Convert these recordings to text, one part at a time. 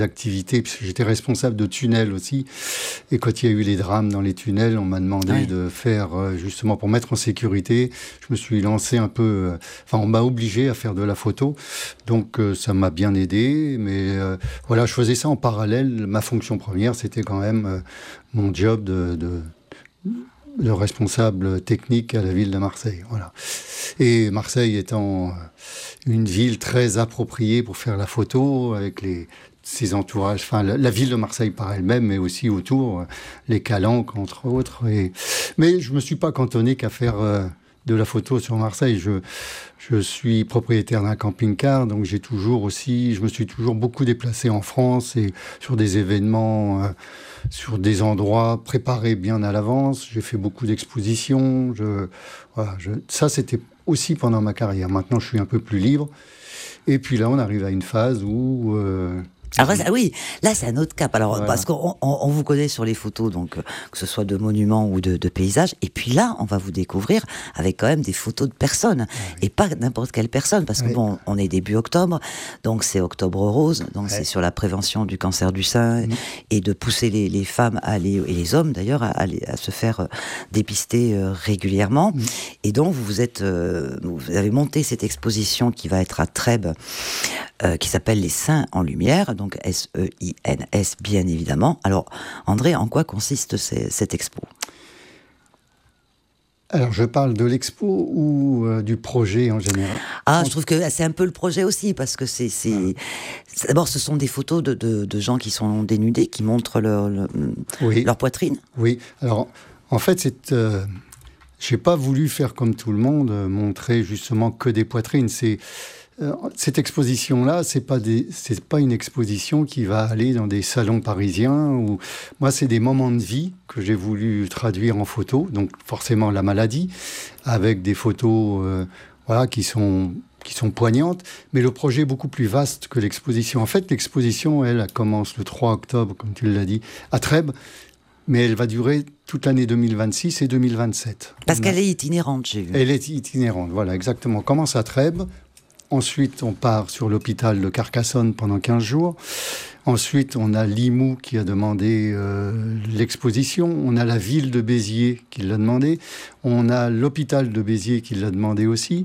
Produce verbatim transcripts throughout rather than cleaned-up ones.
d'activité, puisque j'étais responsable de tunnels aussi. Et quand il y a eu les drames dans les tunnels, on m'a demandé oui. de faire, euh, justement, pour mettre en sécurité, je me suis lancé un peu... Euh, enfin, on m'a obligé à faire de la photo. Donc, euh, ça m'a bien aidé. Mais euh, voilà, je faisais ça en parallèle. Ma fonction première, c'était quand même euh, mon job de... de de responsable technique à la ville de Marseille. Voilà. Et Marseille étant une ville très appropriée pour faire la photo, avec les, ses entourages, enfin la, la ville de Marseille par elle-même, mais aussi autour, les calanques, entre autres. Et... Mais je ne me suis pas cantonné qu'à faire euh, de la photo sur Marseille. Je, je suis propriétaire d'un camping-car, donc j'ai toujours aussi, je me suis toujours beaucoup déplacé en France et sur des événements... Euh, sur des endroits préparés bien à l'avance. J'ai fait beaucoup d'expositions. Je, voilà, je, ça, c'était aussi pendant ma carrière. Maintenant, je suis un peu plus libre. Et puis là, on arrive à une phase où... Euh, Alors ça, oui, là c'est un autre cap. Alors voilà. Parce qu'on on, on vous connaît sur les photos, donc que ce soit de monuments ou de, de paysages. Et puis là, on va vous découvrir avec quand même des photos de personnes ah, oui. et pas n'importe quelle personne, parce que oui. bon, on est début octobre, donc c'est Octobre Rose, donc oui. c'est sur la prévention du cancer du sein mmh. et de pousser les, les femmes à aller, et les hommes d'ailleurs à, aller, à se faire dépister euh, régulièrement. Mmh. Et donc vous vous êtes, euh, vous avez monté cette exposition qui va être à Trèbes, euh, qui s'appelle Les Seins en Lumière. Donc S E I N S, bien évidemment. Alors, André, en quoi consiste ces, cette expo ? Alors, je parle de l'expo ou euh, du projet en général ? Ah, je trouve que c'est un peu le projet aussi, parce que c'est... c'est... Ah. D'abord, ce sont des photos de, de, de gens qui sont dénudés, qui montrent leur, leur, oui. leur poitrine. Oui, alors, en fait, c'est... Euh, j'ai pas voulu faire comme tout le monde, euh, montrer justement que des poitrines. C'est... Cette exposition-là, c'est pas des, c'est pas une exposition qui va aller dans des salons parisiens. Où... Moi, c'est des moments de vie que j'ai voulu traduire en photo. Donc, forcément, la maladie, avec des photos, euh, voilà, qui sont qui sont poignantes. Mais le projet est beaucoup plus vaste que l'exposition. En fait, l'exposition, elle, elle commence le trois octobre, comme tu l'as dit, à Trèbes. Mais elle va durer toute l'année deux mille vingt-six et deux mille vingt-sept. Parce On qu'elle a... est itinérante, j'ai vu. Elle est itinérante, voilà, exactement. On commence à Trèbes. Ensuite, on part sur l'hôpital de Carcassonne pendant quinze jours. Ensuite, on a l'I M O qui a demandé euh, l'exposition. On a la ville de Béziers qui l'a demandé. On a l'hôpital de Béziers qui l'a demandé aussi.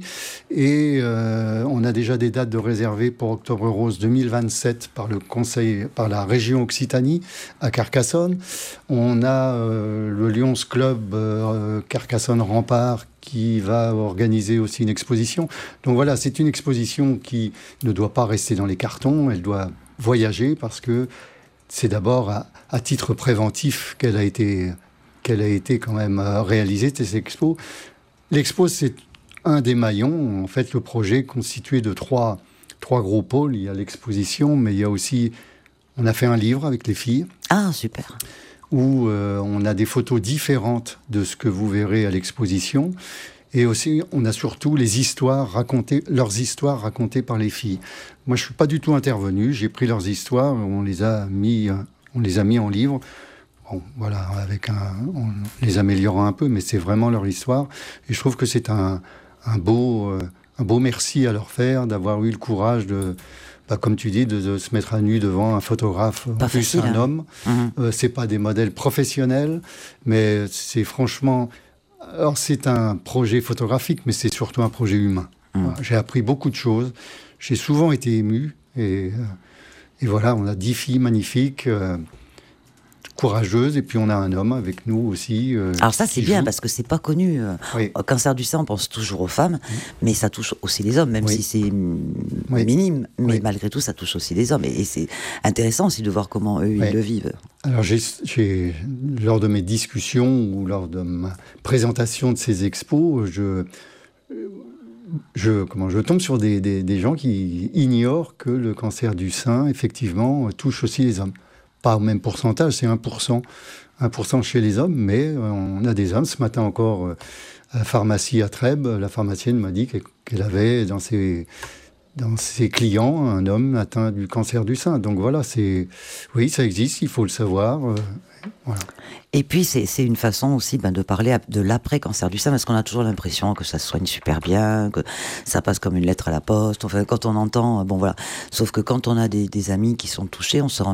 Et euh, on a déjà des dates de réservées pour Octobre Rose deux mille vingt-sept par le conseil, par la région Occitanie à Carcassonne. On a euh, le Lions Club euh, Carcassonne Rempart qui va organiser aussi une exposition. Donc voilà, c'est une exposition qui ne doit pas rester dans les cartons, elle doit voyager parce que c'est d'abord à, à titre préventif qu'elle a été, qu'elle a été quand même réalisée, cette expo. L'expo, c'est un des maillons. En fait, le projet est constitué de trois, trois gros pôles. Il y a l'exposition, mais il y a aussi... On a fait un livre avec les filles. Ah, super. Où euh, on a des photos différentes de ce que vous verrez à l'exposition. Et aussi, on a surtout les histoires racontées, leurs histoires racontées par les filles. Moi, je ne suis pas du tout intervenu. J'ai pris leurs histoires, on les a mis, on les a mis en livre. Bon, voilà, avec un, on les améliorant un peu, mais c'est vraiment leur histoire. Et je trouve que c'est un, un, beau, euh, un beau merci à leur faire d'avoir eu le courage de... Bah, comme tu dis, de, de se mettre à nu devant un photographe, pas en plus facile, un hein. homme. Mmh. Euh, c'est pas des modèles professionnels, mais c'est franchement... Alors, c'est un projet photographique, mais c'est surtout un projet humain. Mmh. Voilà, j'ai appris beaucoup de choses. J'ai souvent été ému. Et, et voilà, on a dix filles magnifiques, euh, courageuses. Et puis, on a un homme avec nous aussi. Euh, Alors ça, c'est bien, joue. parce que c'est pas connu. Oui. Au cancer du sein, on pense toujours aux femmes, oui. mais ça touche aussi les hommes, même oui. si c'est oui. minime. Mais oui. malgré tout, ça touche aussi les hommes. Et, et c'est intéressant aussi de voir comment eux, oui. ils le vivent. Alors, j'ai, j'ai, lors de mes discussions ou lors de ma présentation de ces expos, je, je, comment, je tombe sur des, des, des gens qui ignorent que le cancer du sein, effectivement, touche aussi les hommes. Pas au même pourcentage, c'est un pour cent. un pour cent chez les hommes, mais on a des hommes. Ce matin encore, à la pharmacie à Trèbes, la pharmacienne m'a dit qu'elle avait dans ses... dans ses clients, un homme atteint du cancer du sein. Donc voilà, c'est... oui, ça existe, il faut le savoir. Euh, voilà. Et puis, c'est, c'est une façon aussi ben, de parler de l'après-cancer du sein, parce qu'on a toujours l'impression que ça se soigne super bien, que ça passe comme une lettre à la poste. Enfin, quand on entend, bon voilà. Sauf que quand on a des, des amis qui sont touchés, on se rend